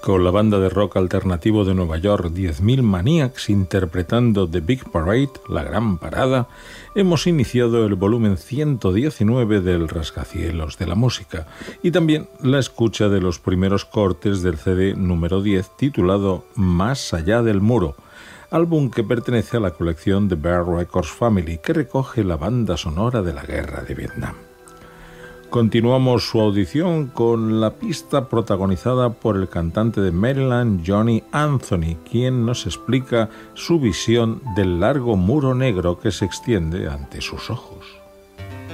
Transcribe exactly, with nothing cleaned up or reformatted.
Con la banda de rock alternativo de Nueva York diez mil Maniacs interpretando The Big Parade, la gran parada, hemos iniciado el volumen ciento diecinueve del Rascacielos de la música y también la escucha de los primeros cortes del C D número diez titulado Más allá del muro, álbum que pertenece a la colección The Bear Records Family, que recoge la banda sonora de la Guerra de Vietnam. Continuamos su audición con la pista protagonizada por el cantante de Maryland, Johnny Anthony, quien nos explica su visión del largo muro negro que se extiende ante sus ojos.